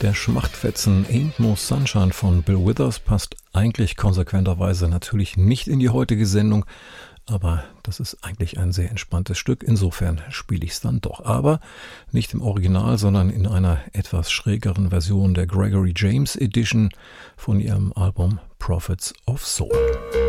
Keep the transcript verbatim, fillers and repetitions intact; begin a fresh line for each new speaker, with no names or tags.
Der Schmachtfetzen Ain't No Sunshine von Bill Withers passt eigentlich konsequenterweise natürlich nicht in die heutige Sendung, aber das ist eigentlich ein sehr entspanntes Stück, insofern spiele ich es dann doch. Aber nicht im Original, sondern in einer etwas schrägeren Version der Gregory James Edition von ihrem Album Prophets of Soul.